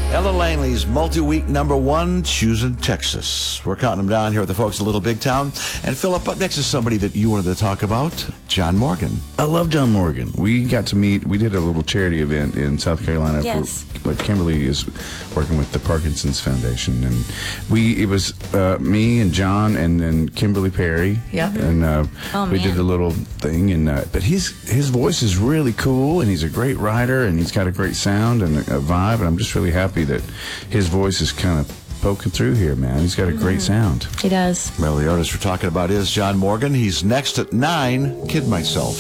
Ella Langley's multi-week #1, Choosing Texas. We're counting them down here with the folks at Little Big Town. And Philip, up next is somebody that you wanted to talk about, John Morgan. I love John Morgan. We got to meet, we did a little charity event in South Carolina. Yes. But Kimberly is working with the Parkinson's Foundation. And it was me and John and then Kimberly Perry. Yep. And we did a little thing. And but his voice is really cool, and he's a great writer, and he's got a great sound and a vibe. And I'm just really happy that his voice is kind of poking through here, man. He's got a great sound. He does. Well, the artist we're talking about is John Morgan. He's next at 9, Kid Myself.